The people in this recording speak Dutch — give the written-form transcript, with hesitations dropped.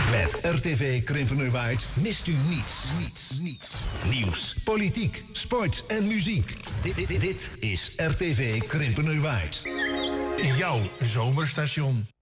Met RTV Krimpenerwaard mist u niets. Nieuws, politiek, sport en muziek. Dit is RTV Krimpenerwaard. Jouw zomerstation.